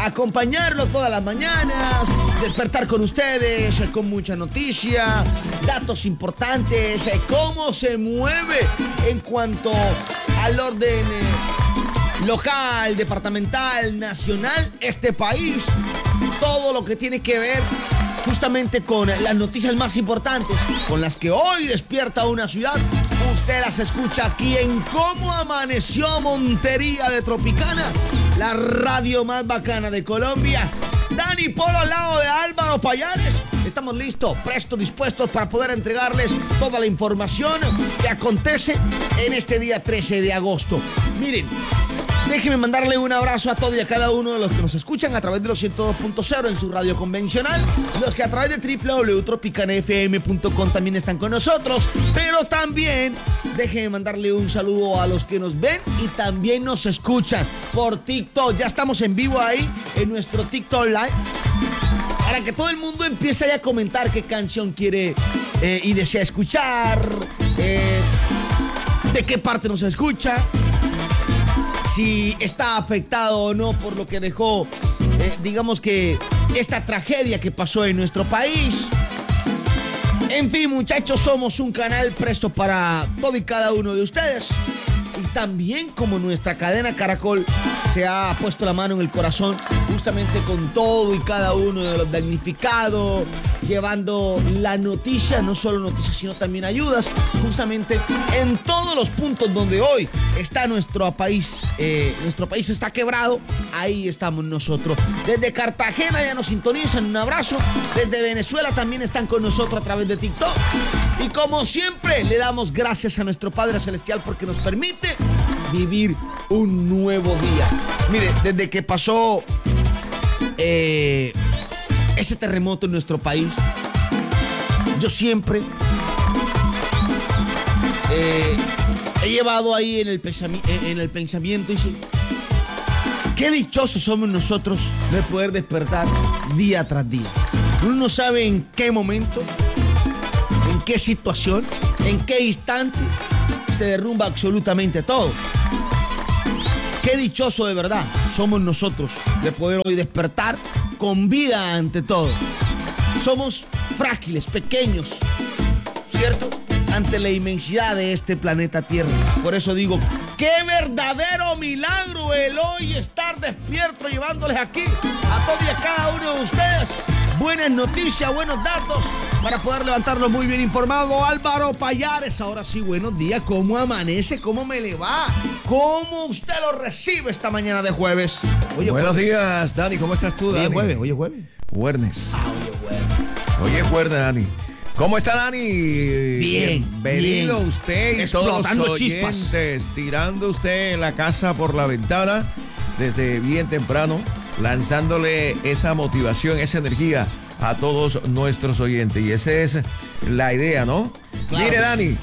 acompañarlo todas las mañanas, despertar con ustedes, con mucha noticia, datos importantes, cómo se mueve en cuanto al orden local, departamental, nacional, este país, todo lo que tiene que ver justamente con las noticias más importantes, con las que hoy despierta una ciudad. Usted las escucha aquí en Cómo Amaneció Montería de Tropicana, la radio más bacana de Colombia. Dani Polo al lado de Álvaro Payares. Estamos listos, prestos, dispuestos para poder entregarles toda la información que acontece en este día 13 de agosto. Miren, déjenme mandarle un abrazo a todos y a cada uno de los que nos escuchan a través de los 102.0 en su radio convencional, los que a través de www.tropicanafm.com también están con nosotros, pero también déjenme mandarle un saludo a los que nos ven y también nos escuchan por TikTok. Ya estamos en vivo ahí en nuestro TikTok Live, para que todo el mundo empiece a comentar qué canción quiere y desea escuchar, de qué parte nos escucha, si está afectado o no por lo que dejó, digamos que esta tragedia que pasó en nuestro país. En fin, muchachos, somos un canal presto para todo y cada uno de ustedes. Y también como nuestra cadena Caracol se ha puesto la mano en el corazón justamente con todo y cada uno de los damnificados, llevando la noticia, no solo noticias, sino también ayudas, justamente en todos los puntos donde hoy está nuestro país está quebrado, ahí estamos nosotros. Desde Cartagena ya nos sintonizan, un abrazo. Desde Venezuela también están con nosotros a través de TikTok. Y como siempre, le damos gracias a nuestro Padre Celestial porque nos permite vivir un nuevo día. Mire, desde que pasó ese terremoto en nuestro país, yo siempre he llevado ahí en el pensamiento y sí, qué dichosos somos nosotros de poder despertar día tras día. Uno no sabe en qué momento, en qué situación, en qué instante se derrumba absolutamente todo. Qué dichoso de verdad somos nosotros de poder hoy despertar con vida ante todo. Somos frágiles, pequeños, ¿cierto? Ante la inmensidad de este planeta Tierra. Por eso digo, qué verdadero milagro el hoy estar despierto, llevándoles aquí a todos y a cada uno de ustedes buenas noticias, buenos datos para poder levantarlo muy bien informado. Álvaro Payares, ahora sí, buenos días. ¿Cómo amanece? ¿Cómo me le va? ¿Cómo usted lo recibe esta mañana de jueves? Buenos días, Dani. ¿Cómo estás tú, Dani? Hoy es jueves. Jueves. Hoy es jueves, Dani. ¿Cómo está, Dani? bien. Bienvenido usted y todos los oyentes, chispas. tirando usted la casa por la ventana desde bien temprano, lanzándole esa motivación, esa energía a todos nuestros oyentes. Y esa es la idea, ¿no? Claro. Mire, Dani,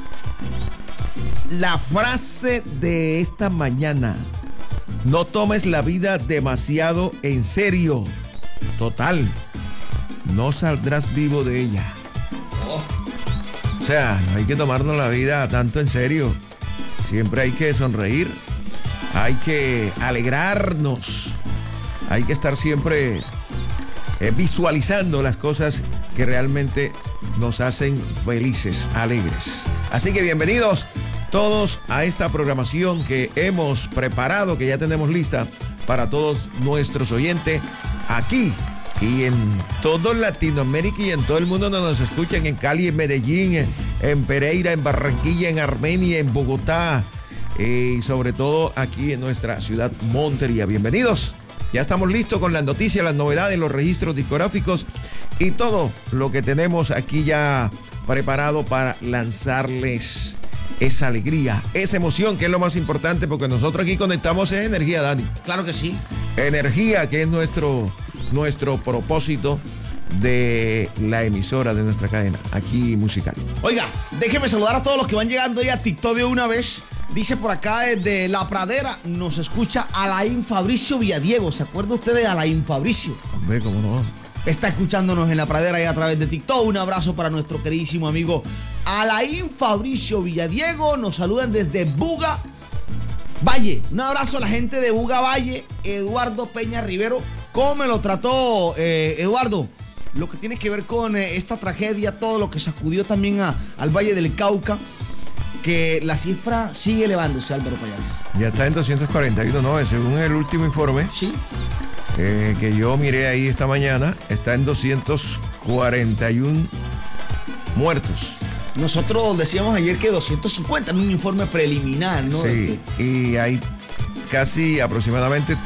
la frase de esta mañana: no tomes la vida demasiado en serio. Total, no saldrás vivo de ella. O sea, no hay que tomarnos la vida tanto en serio. Siempre hay que sonreír, hay que alegrarnos, hay que estar siempre visualizando las cosas que realmente nos hacen felices, alegres. Así que bienvenidos todos a esta programación que hemos preparado, que ya tenemos lista para todos nuestros oyentes aquí y en todo Latinoamérica y en todo el mundo donde nos escuchan, en Cali, en Medellín, en Pereira, en Barranquilla, en Armenia, en Bogotá y sobre todo aquí en nuestra ciudad Montería. Bienvenidos. Ya estamos listos con las noticias, las novedades, los registros discográficos y todo lo que tenemos aquí ya preparado para lanzarles esa alegría, esa emoción, que es lo más importante, porque nosotros aquí conectamos esa energía, Dani. Claro que sí. Energía, que es nuestro propósito de la emisora de nuestra cadena, aquí musical. Oiga, déjeme saludar a todos los que van llegando ya a TikTok de una vez. Dice por acá desde La Pradera, nos escucha Alain Fabricio Villadiego. ¿Se acuerda usted de Alain Fabricio? Hombre, ¿cómo no? Está escuchándonos en La Pradera y a través de TikTok. Un abrazo para nuestro queridísimo amigo Alain Fabricio Villadiego. Nos saludan desde Buga, Valle, un abrazo a la gente de Buga Valle, Eduardo Peña Rivero. ¿Cómo me lo trató, Eduardo? Lo que tiene que ver con esta tragedia, todo lo que sacudió también al Valle del Cauca, que la cifra sigue elevándose, Álvaro Payares. Ya está en 241, ¿no? Según el último informe. Sí. Que yo miré ahí esta mañana, está en 241 muertos. Nosotros decíamos ayer que 250 en un informe preliminar, ¿no? Sí, y hay casi aproximadamente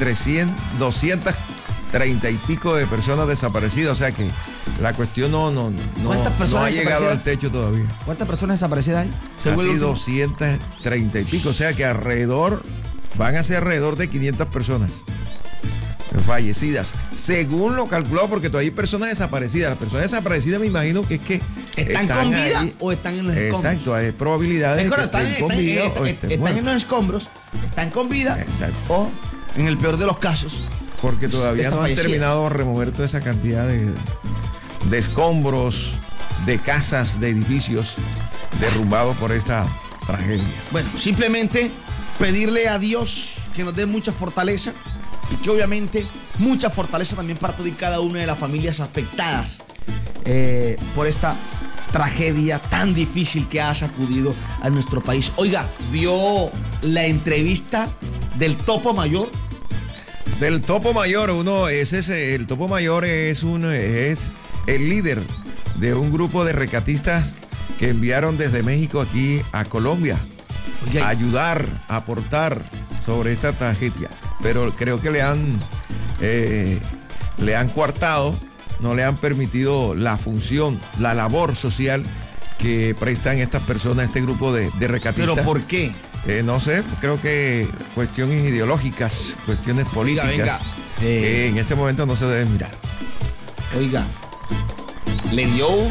230 y pico de personas desaparecidas, o sea que la cuestión no ha llegado al techo todavía. ¿Cuántas personas desaparecidas hay? Casi 230 y pico, o sea que van a ser alrededor de 500 personas fallecidas, según lo calculado, porque todavía hay personas desaparecidas. Las personas desaparecidas me imagino que es que ¿Están con vida ahí, o están en los escombros? Exacto, hay probabilidades de que estén con vida o estén muertos. En los escombros, están con vida. Exacto. O, en el peor de los casos, porque todavía no han terminado de remover toda esa cantidad de escombros, de casas, de edificios derrumbados por esta tragedia. Bueno, simplemente pedirle a Dios que nos dé mucha fortaleza y que obviamente mucha fortaleza también para toda y cada una de las familias afectadas por esta tragedia tan difícil que ha sacudido a nuestro país. Oiga, ¿vio la entrevista del Topo Mayor? Del Topo Mayor, el Topo Mayor es el líder de un grupo de rescatistas que enviaron desde México aquí a Colombia. Oye, a ayudar, a aportar sobre esta tragedia. Pero creo que le han coartado, no le han permitido la función, la labor social que prestan estas personas, este grupo de rescatistas. ¿Pero por qué? No sé, creo que cuestiones ideológicas, cuestiones políticas, que en este momento no se deben mirar. Oiga, le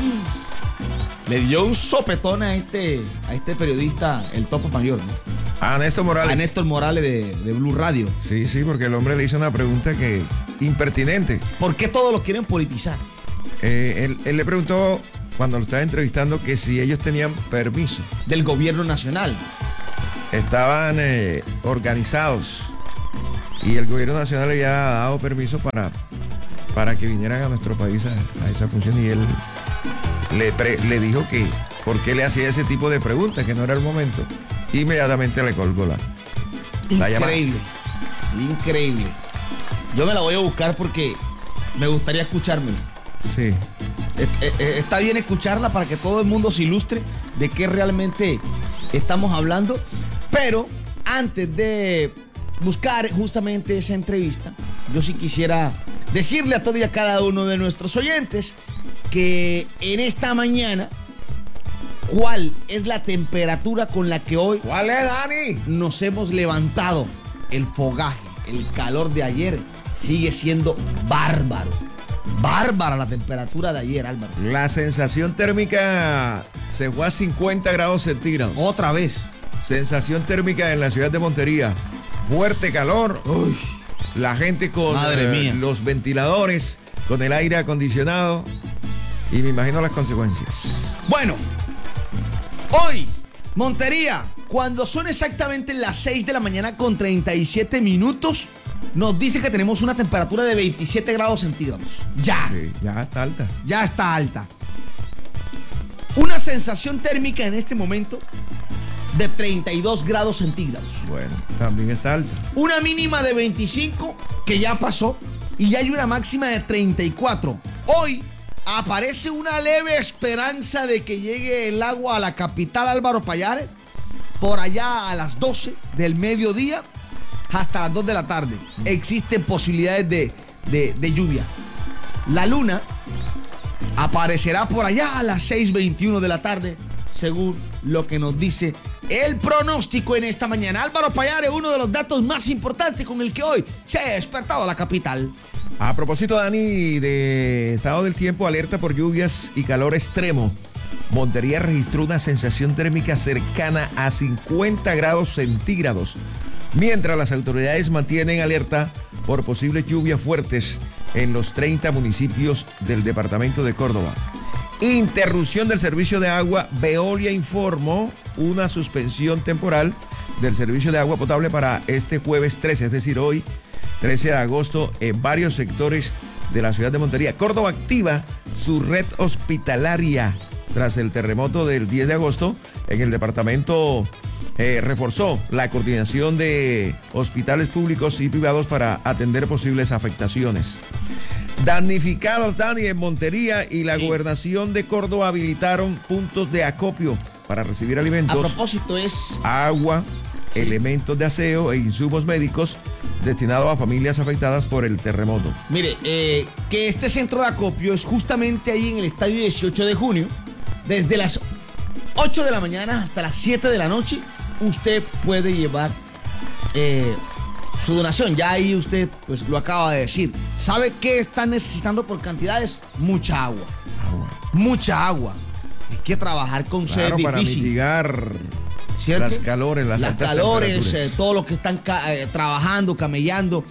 dio un sopetón a este periodista, el Topo Mayor, ¿no? A Néstor Morales. A Néstor Morales de Blue Radio. Sí, porque el hombre le hizo una pregunta impertinente. ¿Por qué todos lo quieren politizar? Él le preguntó, cuando lo estaba entrevistando, que si ellos tenían permiso. Del gobierno nacional. Estaban organizados y el gobierno nacional le había dado permiso para que vinieran a nuestro país a esa función, y él le dijo que por qué le hacía ese tipo de preguntas, que no era el momento. Inmediatamente le colgó la llamada. Increíble. Yo me la voy a buscar porque me gustaría escuchármela. Sí. Está bien escucharla para que todo el mundo se ilustre de qué realmente estamos hablando. Pero antes de buscar justamente esa entrevista, yo sí quisiera decirle a todo y a cada uno de nuestros oyentes que en esta mañana, ¿cuál es la temperatura con la que hoy ¿Cuál es, Dani? nos hemos levantado? El fogaje, el calor de ayer sigue siendo bárbaro. Bárbara la temperatura de ayer, Álvaro. La sensación térmica se fue a 50 grados centígrados. Otra vez. Sensación térmica en la ciudad de Montería. Fuerte calor. Uy, la gente con los ventiladores, con el aire acondicionado. Y me imagino las consecuencias. Bueno, hoy, Montería, cuando son exactamente las 6 de la mañana con 37 minutos, nos dice que tenemos una temperatura de 27 grados centígrados. Ya. Sí, ya está alta. Ya está alta. Una sensación térmica en este momento de 32 grados centígrados. Bueno, también está alta. Una mínima de 25 que ya pasó y ya hay una máxima de 34. Hoy aparece una leve esperanza de que llegue el agua a la capital, Álvaro Payares, por allá a las 12 del mediodía hasta las 2 de la tarde. Existen posibilidades de lluvia. La luna aparecerá por allá a las 6:21 de la tarde, según lo que nos dice el pronóstico en esta mañana. Álvaro Payares, uno de los datos más importantes con el que hoy se ha despertado la capital. A propósito, Dani, de estado del tiempo, alerta por lluvias y calor extremo. Montería registró una sensación térmica cercana a 50 grados centígrados, mientras las autoridades mantienen alerta por posibles lluvias fuertes en los 30 municipios del departamento de Córdoba. Interrupción del servicio de agua. Veolia informó una suspensión temporal del servicio de agua potable para este jueves 13, es decir, hoy, 13 de agosto, en varios sectores de la ciudad de Montería. Córdoba activa su red hospitalaria tras el terremoto del 10 de agosto. En el departamento reforzó la coordinación de hospitales públicos y privados para atender posibles afectaciones. Damnificados, Dani, en Montería y la gobernación de Córdoba habilitaron puntos de acopio para recibir alimentos. A propósito agua, elementos de aseo e insumos médicos destinados a familias afectadas por el terremoto. Mire, que este centro de acopio es justamente ahí en el estadio 18 de junio, desde las 8 de la mañana hasta las 7 de la noche, usted puede llevar su donación. Ya ahí usted pues lo acaba de decir. ¿Sabe qué están necesitando por cantidades? Mucha agua. Mucha agua. Hay que trabajar con sed difícil. Para mitigar, ¿cierto? las calores, las calores, todo lo que están trabajando, camellando,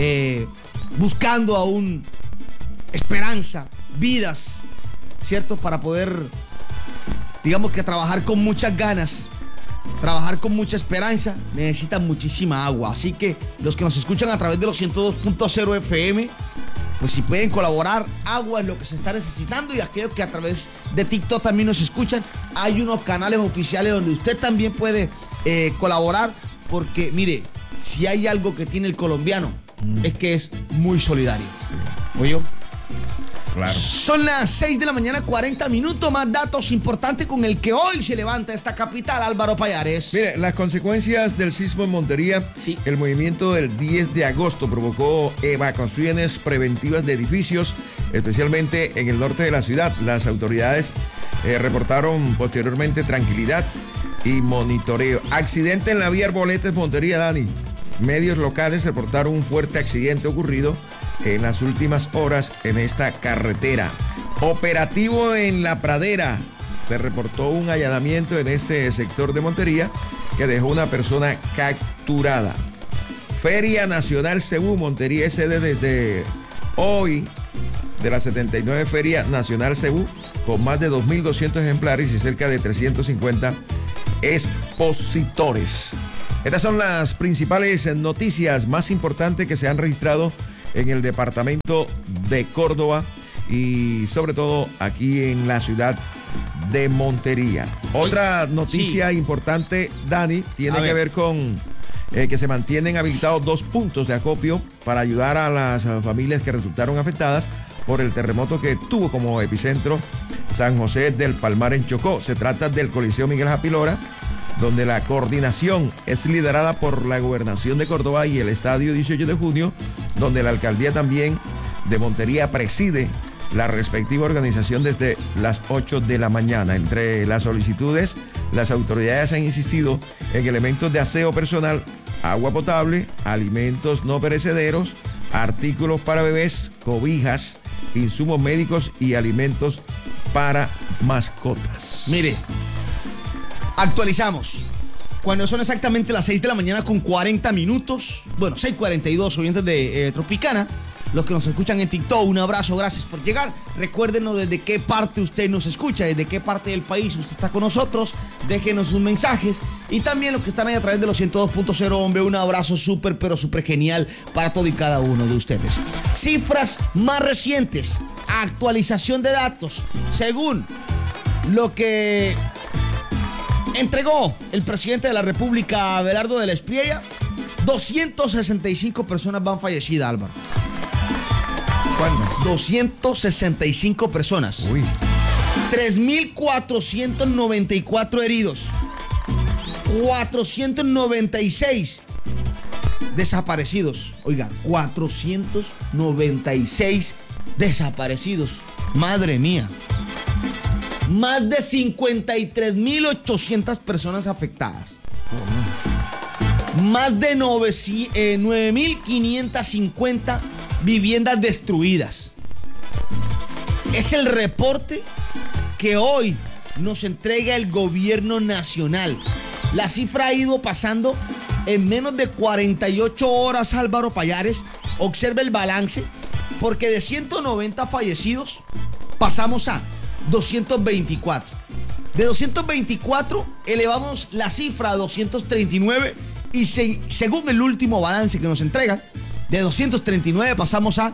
buscando aún esperanza, vidas, ¿cierto? Para poder, digamos que trabajar con muchas ganas, trabajar con mucha esperanza, necesitan muchísima agua. Así que los que nos escuchan a través de los 102.0 FM, pues si pueden colaborar, agua es lo que se está necesitando. Y aquellos que a través de TikTok también nos escuchan, hay unos canales oficiales donde usted también puede colaborar, porque mire, si hay algo que tiene el colombiano, es que es muy solidario. ¿Oye? Claro. Son las 6 de la mañana, 40 minutos. Más datos importantes con el que hoy se levanta esta capital, Álvaro Pallares. Mire, las consecuencias del sismo en Montería. Sí. El movimiento del 10 de agosto provocó evacuaciones preventivas de edificios, especialmente en el norte de la ciudad. Las autoridades reportaron posteriormente tranquilidad y monitoreo. Accidente en la vía Arboletes, Montería, Dani. Medios locales reportaron un fuerte accidente ocurrido en las últimas horas en esta carretera. Operativo en La Pradera. Se reportó un allanamiento en este sector de Montería que dejó una persona capturada. Feria Nacional Cebú, Montería es sede desde hoy de la 79 Feria Nacional Cebú, con más de 2.200 ejemplares y cerca de 350 expositores. Estas son las principales noticias más importantes que se han registrado en el departamento de Córdoba y sobre todo aquí en la ciudad de Montería. Otra noticia importante, Dani, tiene que ver con que se mantienen habilitados 2 puntos de acopio para ayudar a las familias que resultaron afectadas por el terremoto que tuvo como epicentro San José del Palmar en Chocó. Se trata del Coliseo Miguel Japilora, donde la coordinación es liderada por la Gobernación de Córdoba, y el Estadio 18 de Junio, donde la Alcaldía también de Montería preside la respectiva organización desde las 8 de la mañana. Entre las solicitudes, las autoridades han insistido en elementos de aseo personal, agua potable, alimentos no perecederos, artículos para bebés, cobijas, insumos médicos y alimentos para mascotas. Mire, actualizamos. Cuando son exactamente las 6 de la mañana con 40 minutos, bueno, 6:42, oyentes de Tropicana, los que nos escuchan en TikTok, un abrazo, gracias por llegar. Recuérdenos desde qué parte usted nos escucha, desde qué parte del país usted está con nosotros, déjenos sus mensajes. Y también los que están ahí a través de los 102.0, hombre, un abrazo súper, pero súper genial para todo y cada uno de ustedes. Cifras más recientes, actualización de datos, según lo que entregó el presidente de la República, Abelardo de la Espriella, 265 personas van fallecidas, Álvaro. ¿Cuántas? 265 personas. Uy. 3.494 heridos. 496 desaparecidos. Oiga, 496 desaparecidos. Madre mía. Más de 53.800 personas afectadas. Más de 9.550 viviendas destruidas. Es el reporte que hoy nos entrega el gobierno nacional. La cifra ha ido pasando en menos de 48 horas, Álvaro Pallares. Observe el balance, porque de 190 fallecidos pasamos a 224. De 224 elevamos la cifra a 239 y según el último balance que nos entregan, de 239 pasamos a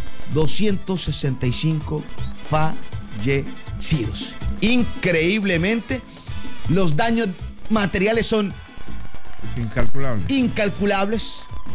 265 fallecidos. Increíblemente, los daños materiales son incalculables.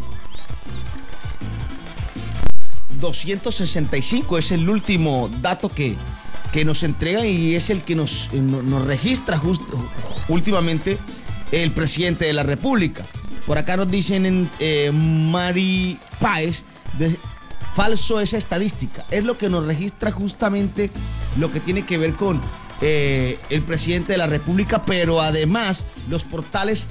265 es el último dato que nos entregan y es el que nos registra últimamente el presidente de la República. Por acá nos dicen Mari Páez, falso esa estadística. Es lo que nos registra justamente lo que tiene que ver con el presidente de la República, pero además los portales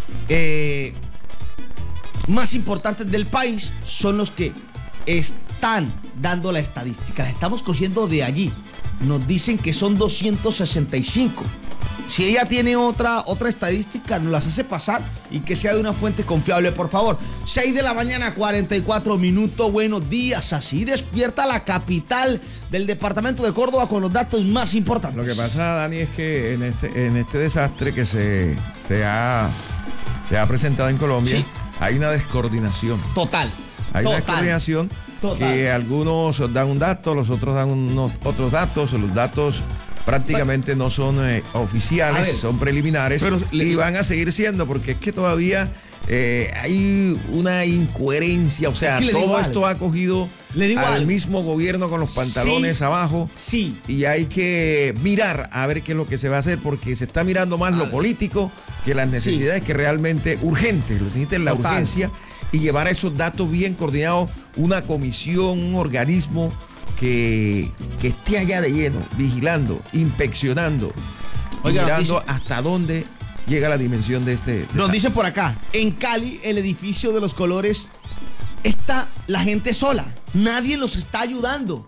más importantes del país son los que están dando la estadística. Estamos cogiendo de allí. Nos dicen que son 265. Si ella tiene otra estadística, nos las hace pasar y que sea de una fuente confiable, por favor. 6 de la mañana, 44 minutos. Buenos días. Así despierta la capital del departamento de Córdoba con los datos más importantes. Lo que pasa, Dani, es que en este desastre que se ha presentado en Colombia, sí, hay una descoordinación. Total. Hay una descoordinación. Total. Que algunos dan un dato, los otros dan unos otros datos. Los datos prácticamente no son oficiales, son preliminares, pero y van a seguir siendo, porque es que todavía hay una incoherencia. O sea, es que todo esto ha cogido al mismo gobierno con los pantalones abajo. Sí. Y hay que mirar a ver qué es lo que se va a hacer, porque se está mirando más lo político que las necesidades que realmente urgentes. Lo necesita la urgencia y llevar a esos datos bien coordinados, una comisión, un organismo que esté allá de lleno, vigilando, inspeccionando, mirando hasta dónde llega la dimensión de este desastre. Nos dicen por acá, en Cali, el edificio de los colores, está la gente sola, nadie los está ayudando.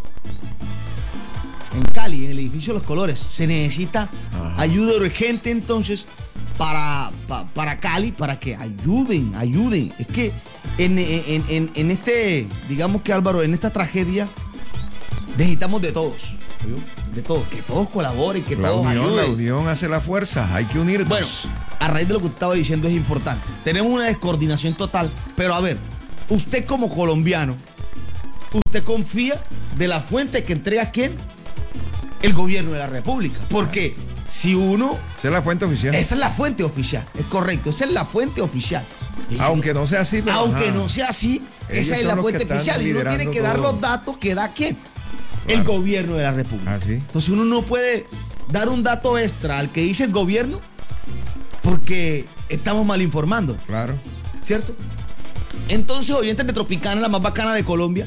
En Cali, en el edificio de los colores, se necesita ayuda urgente entonces para Cali, para que ayuden. Es que en este, digamos que Álvaro, en esta tragedia necesitamos de todos, que todos colaboren, que todos ayuden. La unión hace la fuerza, hay que unirnos. Bueno, a raíz de lo que usted estaba diciendo es importante. Tenemos una descoordinación total, pero a ver, usted como colombiano, ¿usted confía de la fuente que entrega quién? El gobierno de la República. Porque si uno... Esa es la fuente oficial. Esa es la fuente oficial, es correcto, esa es la fuente oficial. Aunque no sea así, pero no sea así, esa es la fuente oficial. Y uno tiene que dar los datos que da quién. El gobierno de la República. ¿Sí? Entonces uno no puede dar un dato extra al que dice el gobierno porque estamos mal informando. Claro. ¿Cierto? Entonces, oyentes de Tropicana, la más bacana de Colombia,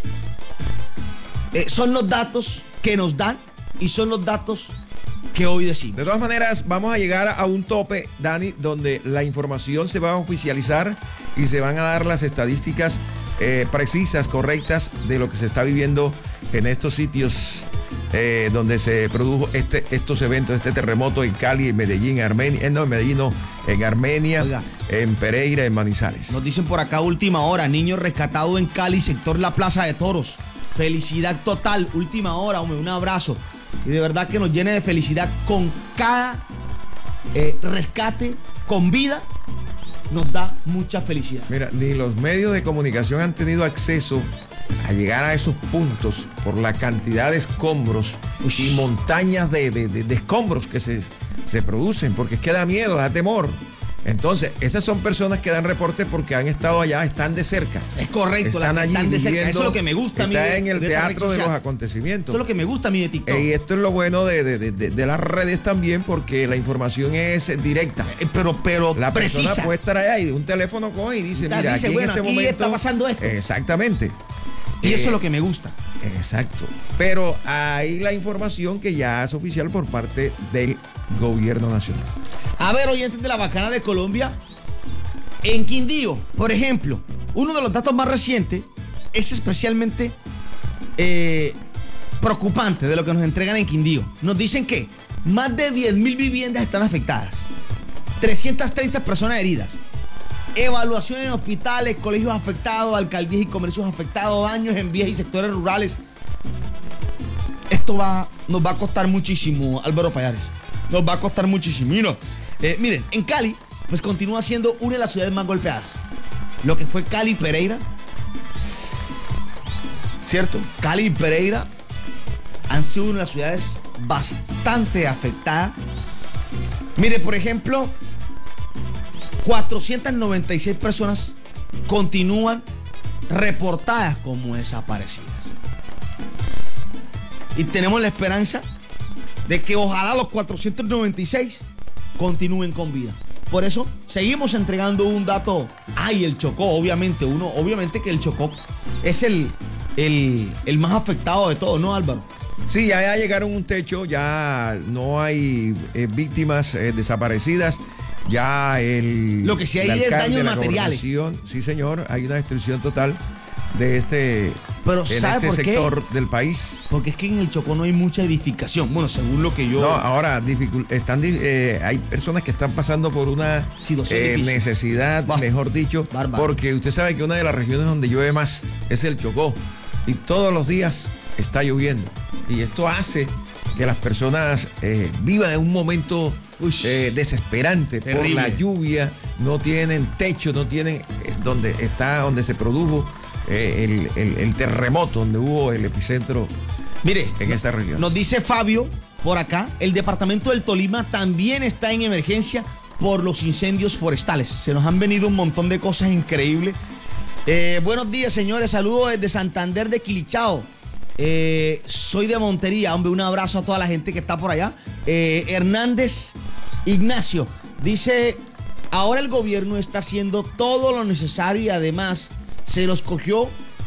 son los datos que nos dan y son los datos que hoy decimos. De todas maneras, vamos a llegar a un tope, Dani, donde la información se va a oficializar y se van a dar las estadísticas precisas, correctas de lo que se está viviendo en estos sitios donde se produjo estos eventos, este terremoto en Cali, en Medellín, en Armenia, oiga, en Pereira, en Manizales. Nos dicen por acá, última hora, niño rescatado en Cali, sector La Plaza de Toros. Felicidad total, última hora, hombre, un abrazo. Y de verdad que nos llena de felicidad con cada rescate con vida. Nos da mucha felicidad. Mira, ni los medios de comunicación han tenido acceso a llegar a esos puntos por la cantidad de escombros y montañas de escombros que se producen, porque es que da miedo, da temor. Entonces, esas son personas que dan reporte porque han estado allá, están de cerca. Es correcto, están allí están de cerca. viviendo, eso es lo que me gusta a mí. Está en el teatro de los acontecimientos. Eso es lo que me gusta a mí de TikTok. Y esto es lo bueno de las redes también, porque la información es directa. Pero la precisa. persona puede estar allá y de un teléfono coge y dice, mira, aquí en este momento está pasando esto. Exactamente. Y eso es lo que me gusta. Exacto. Pero hay la información que ya es oficial por parte del gobierno nacional. A ver, oyentes de la Bacana de Colombia, en Quindío, por ejemplo, uno de los datos más recientes es especialmente preocupante de lo que nos entregan en Quindío. Nos dicen que más de 10.000 viviendas están afectadas, 330 personas heridas, evaluación en hospitales, colegios afectados, alcaldías y comercios afectados, daños en vías y sectores rurales. Esto nos va a costar muchísimo, Álvaro Payares. nos va a costar muchísimo. Miren, en Cali, pues continúa siendo una de las ciudades más golpeadas. Lo que fue Cali y Pereira, ¿cierto? Cali y Pereira han sido una de las ciudades bastante afectadas. Mire, por ejemplo, 496 personas continúan reportadas como desaparecidas. Y tenemos la esperanza de que ojalá los 496 continúen con vida. Por eso seguimos entregando un dato. Ay, el Chocó, obviamente que el Chocó es el más afectado de todos, ¿no, Álvaro? Sí, ya llegaron a un techo, ya no hay víctimas desaparecidas. Ya lo que sí hay es daños materiales. Sí, señor, hay una destrucción total de Pero ¿sabe por sector qué? del país. Porque es que en el Chocó no hay mucha edificación. Bueno, según lo que yo... No, ahora hay personas que están pasando por una necesidad, mejor dicho, bárbaro. Porque usted sabe que una de las regiones donde llueve más es el Chocó. Y todos los días está lloviendo. Y esto hace que las personas vivan en un momento desesperante. Terrible. Por la lluvia, no tienen techo, no tienen donde se produjo el terremoto, donde hubo el epicentro. Mire, en esta región. Nos dice Fabio por acá, el departamento del Tolima también está en emergencia por los incendios forestales. Se nos han venido un montón de cosas increíbles. Buenos días, señores, saludos desde Santander de Quilichao. Soy de Montería, hombre, un abrazo a toda la gente que está por allá. Hernández Ignacio dice: ahora el gobierno está haciendo todo lo necesario y además se los cogió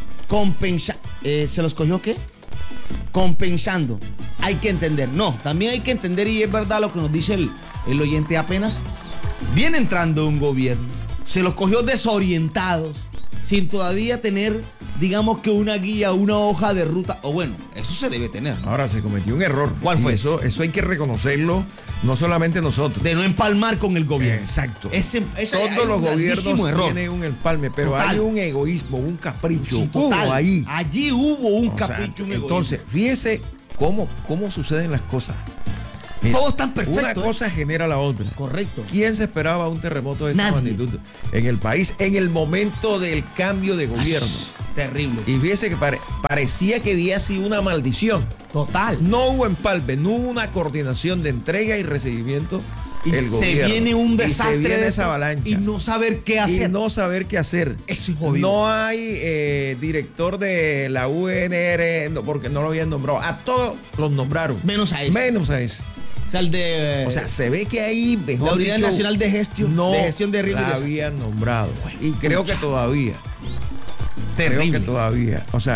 ¿se los cogió qué? Compensando. Hay que entender, no, también hay que entender, y es verdad lo que nos dice el oyente apenas. Viene entrando un gobierno, se los cogió desorientados, sin todavía tener, digamos que una guía, una hoja de ruta, o bueno, eso se debe tener, ¿no? Ahora se cometió un error. ¿Cuál fue? Eso hay que reconocerlo, no solamente nosotros. De no empalmar con el gobierno. Exacto. Todos los gobiernos tienen un empalme, pero total. Hay un egoísmo, un capricho. Sí, total. Ahí. Allí hubo un capricho, un egoísmo. Entonces, fíjese cómo suceden las cosas. Todo es tan perfecto. Una cosa genera la otra. Correcto. ¿Quién se esperaba un terremoto de esta magnitud en el país en el momento del cambio de gobierno? Terrible. Y fíjese que parecía que había sido una maldición. Total. No hubo empalme, no hubo una coordinación de entrega y recibimiento. Y se viene un desastre. Y se viene esa avalancha. Y no saber qué hacer. Eso es jodido. No hay director de la UNR, porque no lo habían nombrado. A todos los nombraron. Menos a ese. O sea, se ve que ahí, mejor la Unidad dicho, Nacional de Gestión de Riesgos. La habían nombrado. Y creo que todavía. Terrible. Creo que todavía. O sea,